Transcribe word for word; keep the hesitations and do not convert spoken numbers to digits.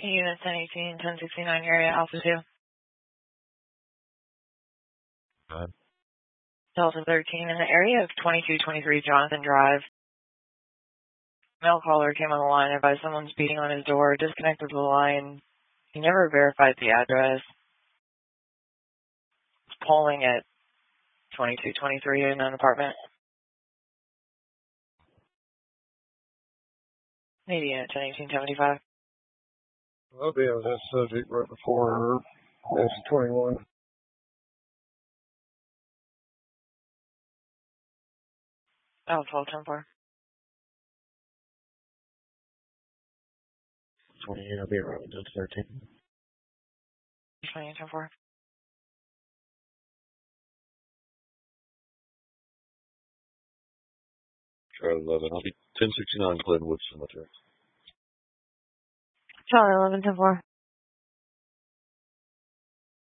Unit ten eighteen, ten sixty-nine area, Alpha two. Nine. Delta thirteen, in the area of twenty-two twenty-three Jonathan Drive. Mail caller came on the line advised someone's beating on his door, disconnected the line. He never verified the address. Polling at twenty-two twenty-three in an apartment. Maybe unit ten eighteen seventy-five. I'll be on that subject right before her. That's twenty-one. Oh, twelve ten four. twenty-eight, I'll be around Delta thirteen. twenty-eight ten four. Charlie eleven, I'll be ten sixty-nine Glenwood Cemetery. Charlie eleven ten four.